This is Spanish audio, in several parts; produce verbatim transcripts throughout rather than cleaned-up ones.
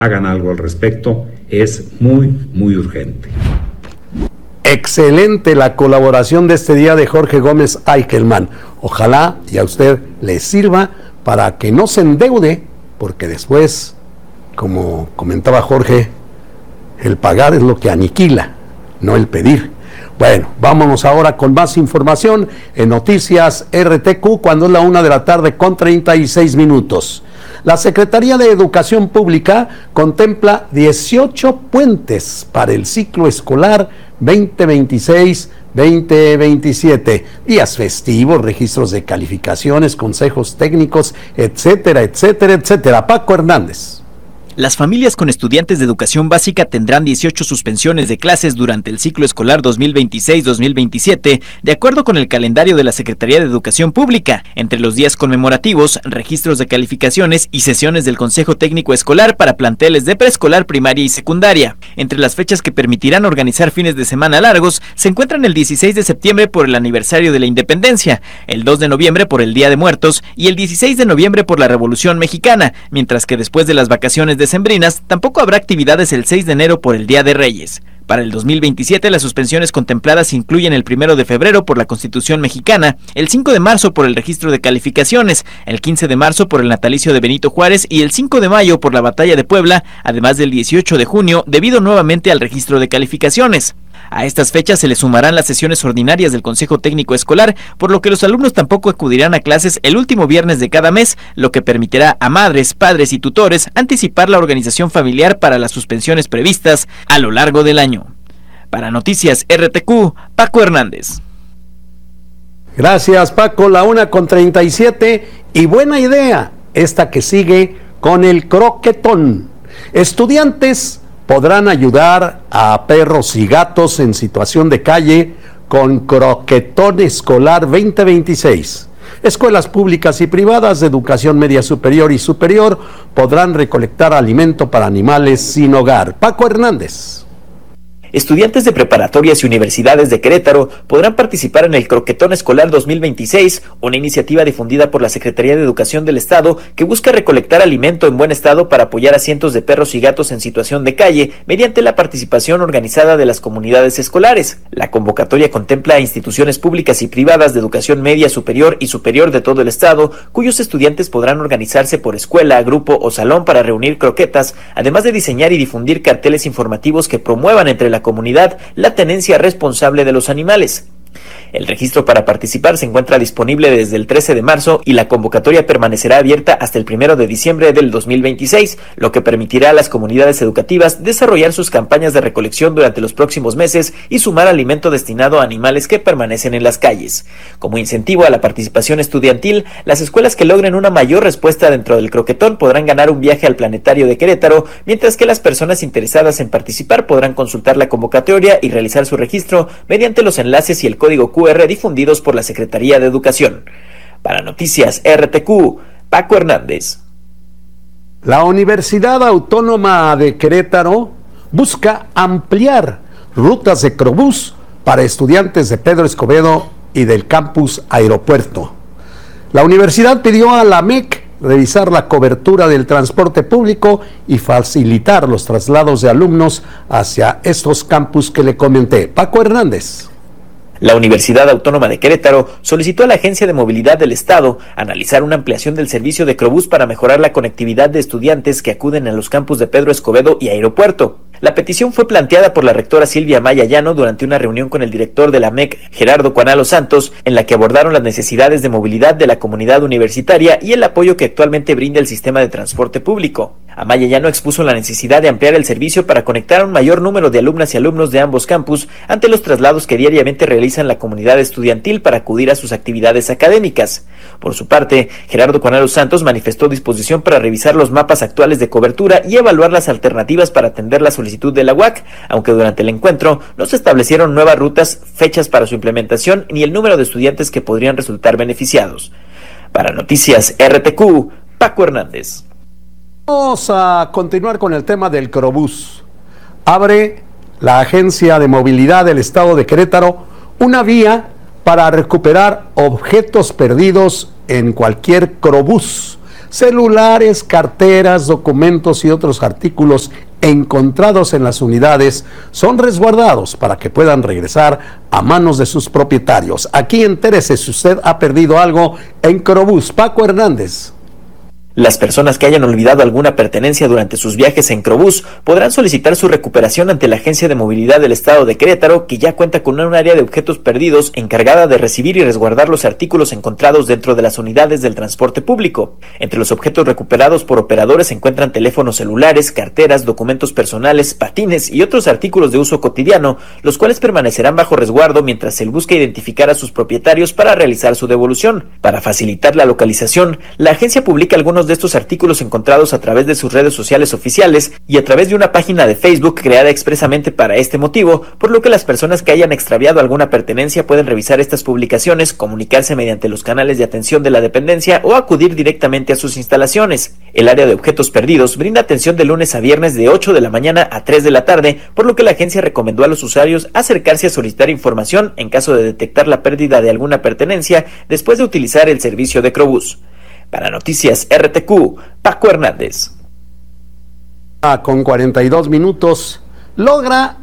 hagan algo al respecto, es muy, muy urgente. Excelente la colaboración de este día de Jorge Gómez Eichelman. Ojalá y a usted le sirva para que no se endeude, porque después, como comentaba Jorge, el pagar es lo que aniquila, no el pedir. Bueno, vámonos ahora con más información en Noticias R T Q cuando es la una de la tarde con treinta y seis minutos. La Secretaría de Educación Pública contempla dieciocho puentes para el ciclo escolar veinte veintiséis veinte veintisiete, días festivos, registros de calificaciones, consejos técnicos, etcétera, etcétera, etcétera. Paco Hernández. Las familias con estudiantes de educación básica tendrán dieciocho suspensiones de clases durante el ciclo escolar dos mil veintiséis dos mil veintisiete, de acuerdo con el calendario de la Secretaría de Educación Pública, entre los días conmemorativos, registros de calificaciones y sesiones del Consejo Técnico Escolar para planteles de preescolar, primaria y secundaria. Entre las fechas que permitirán organizar fines de semana largos, se encuentran el dieciséis de septiembre por el aniversario de la Independencia, el dos de noviembre por el Día de Muertos y el dieciséis de noviembre por la Revolución Mexicana, mientras que después de las vacaciones decembrinas, tampoco habrá actividades el seis de enero por el Día de Reyes. Para el dos mil veintisiete, las suspensiones contempladas incluyen el primero de febrero por la Constitución Mexicana, el cinco de marzo por el registro de calificaciones, el quince de marzo por el natalicio de Benito Juárez y el cinco de mayo por la Batalla de Puebla, además del dieciocho de junio, debido nuevamente al registro de calificaciones. A estas fechas se le sumarán las sesiones ordinarias del Consejo Técnico Escolar, por lo que los alumnos tampoco acudirán a clases el último viernes de cada mes, lo que permitirá a madres, padres y tutores anticipar la organización familiar para las suspensiones previstas a lo largo del año. Para Noticias R T Q, Paco Hernández. Gracias, Paco. La una con treinta y siete, y buena idea esta que sigue con el croquetón. Estudiantes podrán ayudar a perros y gatos en situación de calle con Croquetón Escolar veinte veintiséis. Escuelas públicas y privadas de educación media superior y superior podrán recolectar alimento para animales sin hogar. Paco Hernández. Estudiantes de preparatorias y universidades de Querétaro podrán participar en el Croquetón Escolar dos mil veintiséis, una iniciativa difundida por la Secretaría de Educación del Estado que busca recolectar alimento en buen estado para apoyar a cientos de perros y gatos en situación de calle mediante la participación organizada de las comunidades escolares. La convocatoria contempla a instituciones públicas y privadas de educación media superior y superior de todo el estado, cuyos estudiantes podrán organizarse por escuela, grupo o salón para reunir croquetas, además de diseñar y difundir carteles informativos que promuevan entre la comunidad la tenencia responsable de los animales. El registro para participar se encuentra disponible desde el trece de marzo y la convocatoria permanecerá abierta hasta el primero de diciembre del dos mil veintiséis, lo que permitirá a las comunidades educativas desarrollar sus campañas de recolección durante los próximos meses y sumar alimento destinado a animales que permanecen en las calles. Como incentivo a la participación estudiantil, las escuelas que logren una mayor respuesta dentro del croquetón podrán ganar un viaje al planetario de Querétaro, mientras que las personas interesadas en participar podrán consultar la convocatoria y realizar su registro mediante los enlaces y el código Q R difundidos por la Secretaría de Educación. Para Noticias R T Q, Paco Hernández. La Universidad Autónoma de Querétaro busca ampliar rutas de Crobús para estudiantes de Pedro Escobedo y del campus Aeropuerto. La universidad pidió a la M E C revisar la cobertura del transporte público y facilitar los traslados de alumnos hacia estos campus que le comenté. Paco Hernández. La Universidad Autónoma de Querétaro solicitó a la Agencia de Movilidad del Estado analizar una ampliación del servicio de Crobús para mejorar la conectividad de estudiantes que acuden a los campus de Pedro Escobedo y Aeropuerto. La petición fue planteada por la rectora Silvia Maya Llano durante una reunión con el director de la M E C, Gerardo Cuanalo Santos, en la que abordaron las necesidades de movilidad de la comunidad universitaria y el apoyo que actualmente brinda el sistema de transporte público. Amaya Llano expuso la necesidad de ampliar el servicio para conectar a un mayor número de alumnas y alumnos de ambos campus ante los traslados que diariamente realizan la comunidad estudiantil para acudir a sus actividades académicas. Por su parte, Gerardo Cuanalo Santos manifestó disposición para revisar los mapas actuales de cobertura y evaluar las alternativas para atender la solicitud de la U A C, aunque durante el encuentro no se establecieron nuevas rutas, fechas para su implementación ni el número de estudiantes que podrían resultar beneficiados. Para Noticias R T Q, Paco Hernández. Vamos a continuar con el tema del Crobús. Abre la Agencia de Movilidad del Estado de Querétaro una vía para recuperar objetos perdidos en cualquier Crobús. celulares, carteras, documentos y otros artículos encontrados en las unidades son resguardados para que puedan regresar a manos de sus propietarios. Aquí entérese si usted ha perdido algo en Crobús. Paco Hernández. Las personas que hayan olvidado alguna pertenencia durante sus viajes en Crobús podrán solicitar su recuperación ante la Agencia de Movilidad del Estado de Querétaro, que ya cuenta con un área de objetos perdidos encargada de recibir y resguardar los artículos encontrados dentro de las unidades del transporte público. Entre los objetos recuperados por operadores se encuentran teléfonos celulares, carteras, documentos personales, patines y otros artículos de uso cotidiano, los cuales permanecerán bajo resguardo mientras se busca identificar a sus propietarios para realizar su devolución. Para facilitar la localización, la agencia publica algunos de estos artículos encontrados a través de sus redes sociales oficiales y a través de una página de Facebook creada expresamente para este motivo, por lo que las personas que hayan extraviado alguna pertenencia pueden revisar estas publicaciones, comunicarse mediante los canales de atención de la dependencia o acudir directamente a sus instalaciones. El área de objetos perdidos brinda atención de lunes a viernes de ocho de la mañana a tres de la tarde, por lo que la agencia recomendó a los usuarios acercarse a solicitar información en caso de detectar la pérdida de alguna pertenencia después de utilizar el servicio de Crobús. Para Noticias R T Q, Paco Hernández. Ah, con cuarenta y dos minutos, logra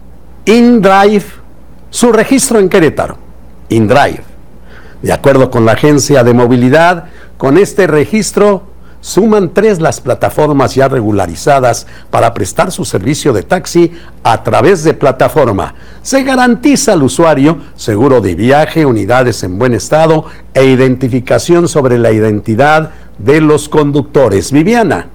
InDrive su registro en Querétaro. InDrive. De acuerdo con la Agencia de Movilidad, con este registro suman tres las plataformas ya regularizadas para prestar su servicio de taxi a través de plataforma. Se garantiza al usuario seguro de viaje, unidades en buen estado e identificación sobre la identidad de los conductores. Viviana.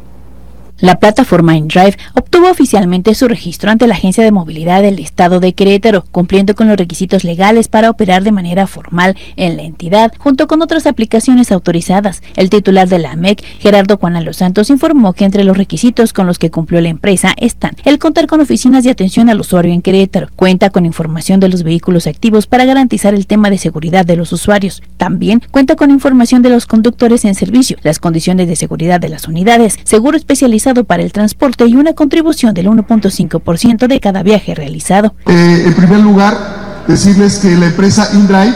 La plataforma InDrive obtuvo oficialmente su registro ante la Agencia de Movilidad del Estado de Querétaro, cumpliendo con los requisitos legales para operar de manera formal en la entidad, junto con otras aplicaciones autorizadas. El titular de la A M E C, Gerardo Juan Los Santos, informó que entre los requisitos con los que cumplió la empresa están el contar con oficinas de atención al usuario en Querétaro, cuenta con información de los vehículos activos para garantizar el tema de seguridad de los usuarios. También cuenta con información de los conductores en servicio, las condiciones de seguridad de las unidades, seguro especializado para el transporte y una contribución del uno punto cinco por ciento de cada viaje realizado. Eh, en primer lugar, decirles que la empresa InDrive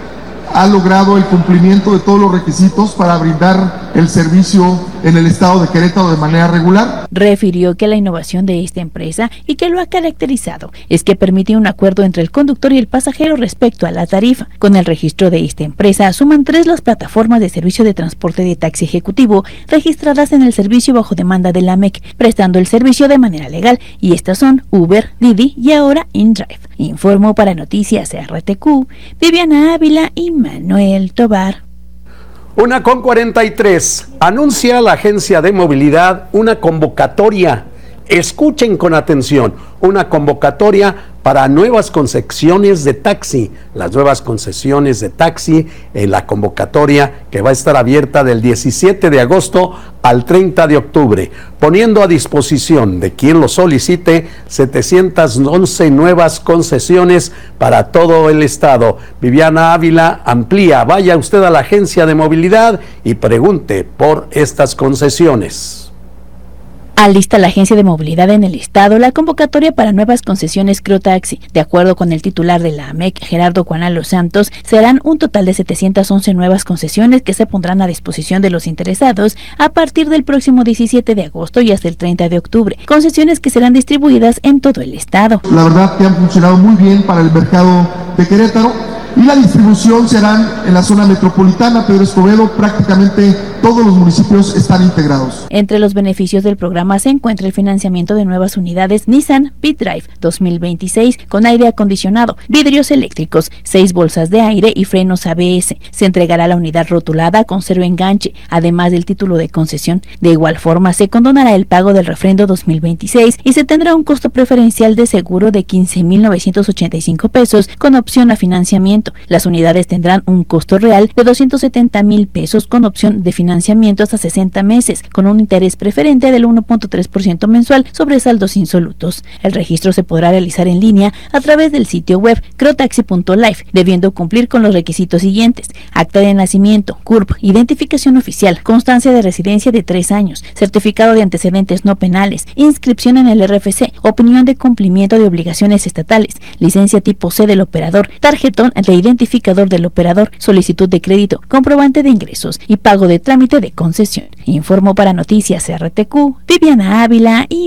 ha logrado el cumplimiento de todos los requisitos para brindar el servicio en el estado de Querétaro de manera regular. Refirió que la innovación de esta empresa y que lo ha caracterizado es que permite un acuerdo entre el conductor y el pasajero respecto a la tarifa. Con el registro de esta empresa suman tres las plataformas de servicio de transporte de taxi ejecutivo registradas en el servicio bajo demanda de la A M E C, prestando el servicio de manera legal, y estas son Uber, Didi y ahora InDrive. Informó para Noticias R T Q, Viviana Ávila y Manuel Tobar. Una con cuarenta y tres, anuncia la Agencia de Movilidad una convocatoria. Escuchen con atención, una convocatoria para nuevas concesiones de taxi. Las nuevas concesiones de taxi en la convocatoria que va a estar abierta del diecisiete de agosto al treinta de octubre, poniendo a disposición de quien lo solicite setecientas once nuevas concesiones para todo el estado. Viviana Ávila amplía. Vaya usted a la Agencia de Movilidad y pregunte por estas concesiones. Alista la Agencia de Movilidad en el Estado la convocatoria para nuevas concesiones Crotaxi. De acuerdo con el titular de la A M E C, Gerardo Juan Los Santos, serán un total de setecientas once nuevas concesiones que se pondrán a disposición de los interesados a partir del próximo diecisiete de agosto y hasta el treinta de octubre. Concesiones que serán distribuidas en todo el estado. La verdad que han funcionado muy bien para el mercado de Querétaro. Y la distribución serán en la zona metropolitana, Pedro Escobedo, prácticamente todos los municipios están integrados. Entre los beneficios del programa se encuentra el financiamiento de nuevas unidades Nissan P-Drive dos mil veintiséis con aire acondicionado, vidrios eléctricos, seis bolsas de aire y frenos A B S. Se entregará la unidad rotulada con cero enganche, además del título de concesión. De igual forma, se condonará el pago del refrendo dos mil veintiséis y se tendrá un costo preferencial de seguro de quince mil novecientos ochenta y cinco pesos con opción a financiamiento. Las unidades tendrán un costo real de doscientos setenta mil pesos con opción de financiamiento hasta sesenta meses, con un interés preferente del uno punto tres por ciento mensual sobre saldos insolutos. El registro se podrá realizar en línea a través del sitio web crotaxi punto life, debiendo cumplir con los requisitos siguientes: acta de nacimiento, C U R P, identificación oficial, constancia de residencia de tres años, certificado de antecedentes no penales, inscripción en el R F C, opinión de cumplimiento de obligaciones estatales, licencia tipo C del operador, tarjetón de identificador del operador, solicitud de crédito, comprobante de ingresos y pago de trámite de concesión. Informó para Noticias R T Q, Viviana Ávila y